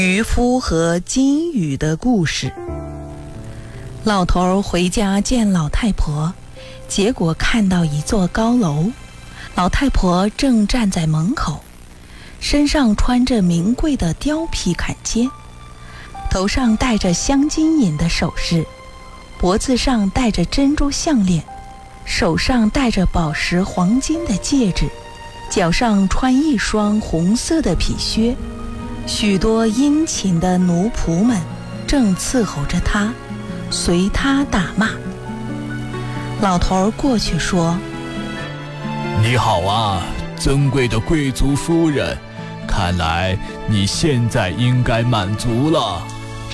渔夫和金鱼的故事。老头回家见老太婆，结果看到一座高楼，老太婆正站在门口，身上穿着名贵的貂皮坎肩，头上戴着镶金银的首饰，脖子上戴着珍珠项链，手上戴着宝石黄金的戒指，脚上穿一双红色的皮靴。许多殷勤的奴仆们正伺候着他，随他打骂。老头过去说： 你好啊，尊贵的贵族夫人，看来你现在应该满足了。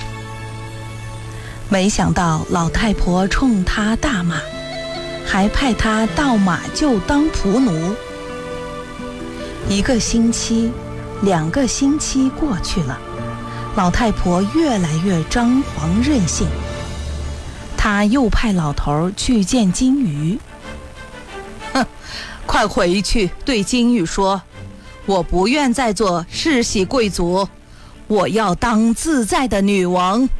没想到老太婆冲他大骂，还派他到马厩当仆奴。1个星期2个星期过去了，老太婆越来越张狂任性。她又派老头去见金鱼。快回去对金鱼说，我不愿再做世袭贵族，我要当自在的女王。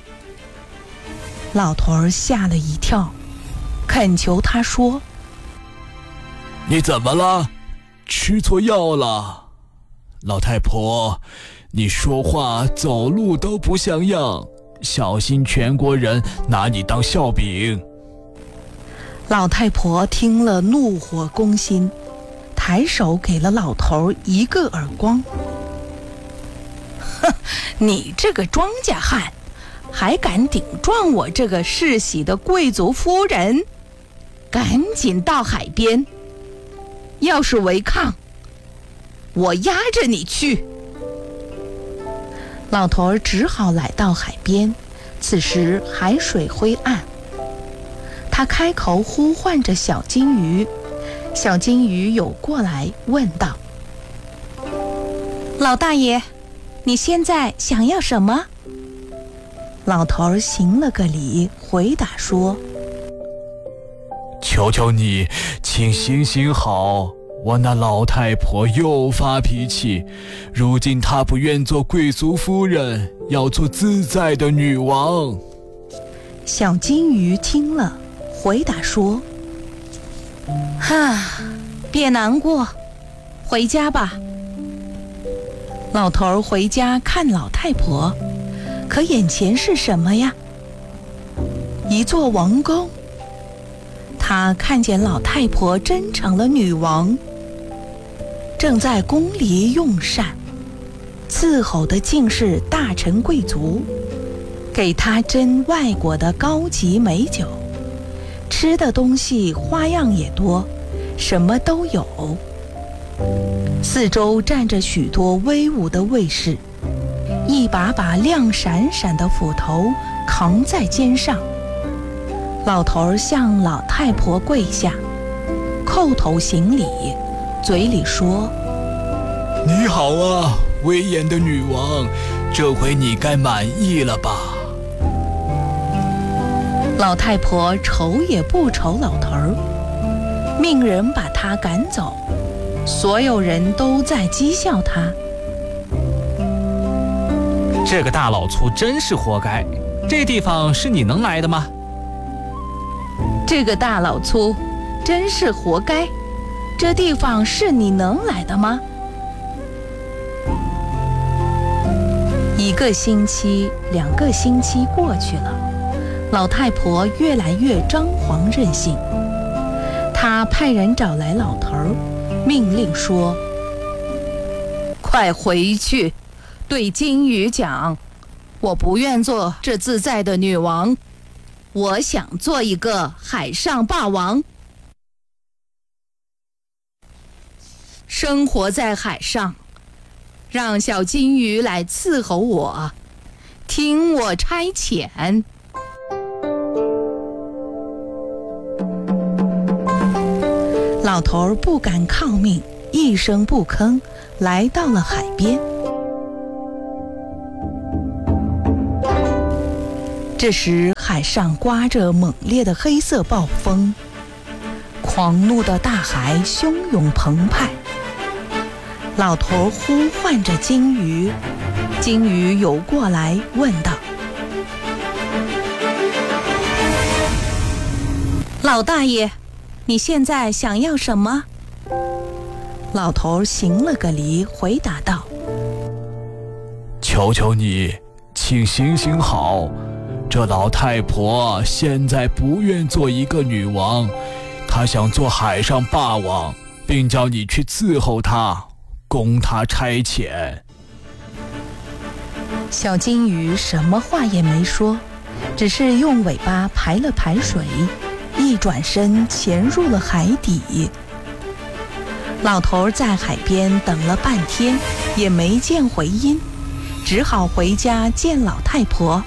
老头吓了一跳，恳求他说： 你怎么了？吃错药了？老太婆，你说话走路都不像样，小心全国人拿你当笑柄。 老太婆听了怒火攻心，抬手给了老头1个耳光。哼，你这个庄稼汉，还敢顶撞我这个世袭的贵族夫人，赶紧到海边，要是违抗，我押着你去。老头只好来到海边，此时海水灰暗，他开口呼唤着小金鱼，小金鱼游过来问道：老大爷，你现在想要什么？老头行了个礼，回答说： 求求你，请行行好，我那老太婆又发脾气，如今她不愿做贵族夫人，要做自在的女王。 小金鱼听了，回答说：别难过，回家吧。老头回家看老太婆，可眼前是什么呀？一座王宫。他看见老太婆真成了女王，正在宫里用膳，伺候的竟是大臣贵族，给他斟外国的高级美酒，吃的东西花样也多，什么都有。四周站着许多威武的卫士，一把把亮闪闪的斧头扛在肩上。老头向老太婆跪下，叩头行礼，嘴里说： 你好啊，威严的女王，这回你该满意了吧？ 老太婆瞅也不瞅老头，命人把他赶走，所有人都在讥笑他。 这个大老粗真是活该，这地方是你能来的吗？ 这个大老粗真是活该，这地方是你能来的吗？1个星期2个星期过去了，老太婆越来越张狂任性。她派人找来老头，命令说：快回去对金鱼讲，我不愿做这自在的女王，我想做一个海上霸王，生活在海上，让小金鱼来伺候我，听我差遣。老头不敢抗命，一声不吭，来到了海边。这时海上刮着猛烈的黑色暴风，狂怒的大海汹涌澎湃。老头呼唤着金鱼， 金鱼游过来问道：“老大爷，你现在想要什么？”老头行了个礼，回答道：“ 求求你，请行行好，这老太婆现在不愿做一个女王，她想做海上霸王，并叫你去伺候她，供她差遣。” 小金鱼什么话也没说，只是用尾巴排了排水，一转身潜入了海底。老头在海边等了半天，也没见回音，只好回家见老太婆。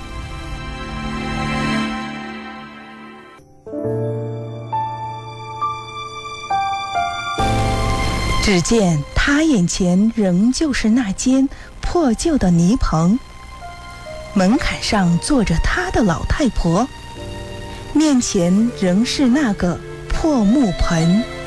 只见他眼前仍旧是那间破旧的泥棚，门槛上坐着他的老太婆，面前仍是那个破木盆。